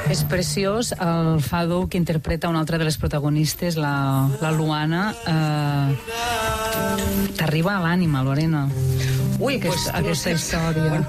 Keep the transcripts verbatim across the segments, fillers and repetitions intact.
És preciós el fado que interpreta una altra de les protagonistes, la, la Luana. Eh, T'arriba a l'ànima, Lorena. Ui, Aquest, pues, aquesta història.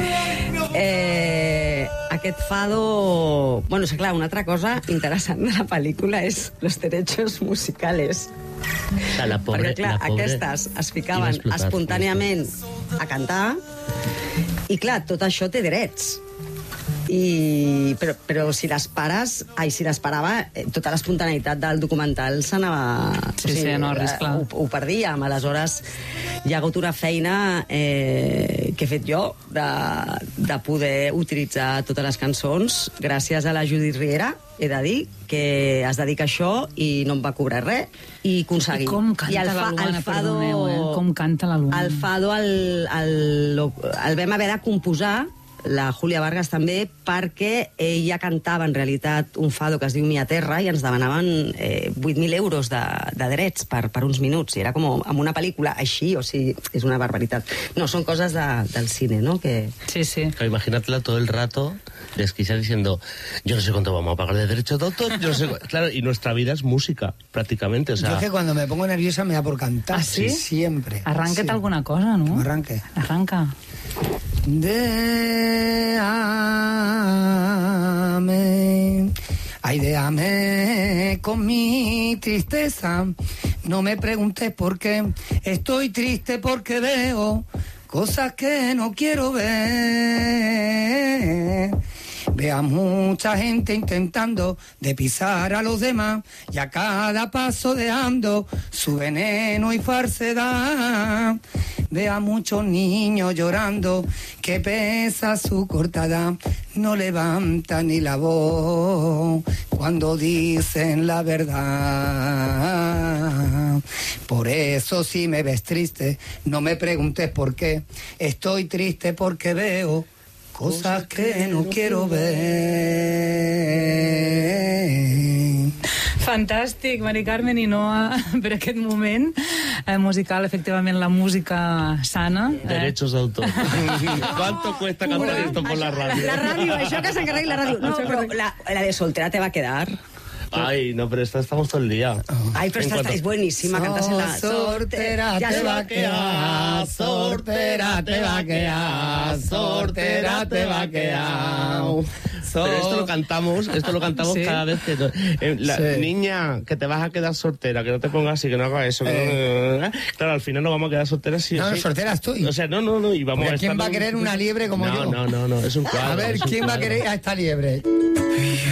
Eh, aquest fado... Bueno, és clar, una altra cosa interessant de la pel·lícula és los derechos musicales. O sea, la pobre, Perquè, clar, la pobre aquestes es ficaven explotar, espontàniament a cantar i, clar, tot això té drets. I, però, però si les pares... Ai, si les parava, eh, tota l'espontaneïtat del documental s'anava... Sí, sí, no, res, clar. Ho, ho perdíem. Aleshores, hi ha hagut una feina eh, que he fet jo de, de poder utilitzar totes les cançons gràcies a la Judit Riera, he de dir, que es dedica a això i no em va cobrar res, i aconseguir. I com canta el fa, la Luana, fado, perdoneu, eh? Com canta la Luana. El fado el, el, el vam haver de composar, la Júlia Vargas també, perquè ella cantava en realitat un fado que es diu Mia Terra i ens demanaven eh, vuit mil euros de, de drets per, per uns minuts, i era com amb una pel·lícula així, o sigui, és una barbaritat. No, són coses de, del cine, ¿no? Que... Sí, sí. Claro, imagínatela todo el rato desquiciar diciendo, yo no sé cuánto vamos a pagar de derechos de autor, yo no sé... Claro, y nuestra vida es música, prácticamente, o sea... Yo es que cuando me pongo nerviosa me da por cantar. ¿Ah, sí? Siempre. Arránquete sí. alguna cosa, ¿no? Que arranque. Arranca. Déjame, ay, déjame con mi tristeza. No me preguntes por qué. Estoy triste porque veo cosas que no quiero ver. Ve a mucha gente intentando de pisar a los demás y a cada paso dejando su veneno y falsedad. Ve a muchos niños llorando que pesa su cortada, no levanta ni la voz cuando dicen la verdad. Por eso si me ves triste, no me preguntes por qué. Estoy triste porque veo cosas que no quiero ver. Fantàstic, Mari Carmen i Noa, per aquest moment eh, musical, efectivament, la música sana. Eh? Derechos de autor. ¿Cuánto cuesta cantar esto por la radio? La ràdio, això que s'encarregui la ràdio. No, però la, la de Soltera te va quedar. Ay, no, pero esta estamos todo el día. Ay, pero esta cuanto... es buenísima, cantas en la... Sortera te va a quedar, sortera te va a quedar, sortera te va a quedar. Pero esto lo cantamos, esto lo cantamos ¿sí? cada vez que... Eh, la sí. Niña, que te vas a quedar soltera, que no te pongas así, que no hagas eso. Eh. No, claro, al final no vamos a quedar solteras sí, no, sí. soltera estoy. O sea, no, no, no. Y vamos a ¿quién va a querer una liebre como no, yo? No, no, no, es un cuadro. A ver, ¿quién cuadro. va a querer a esta liebre?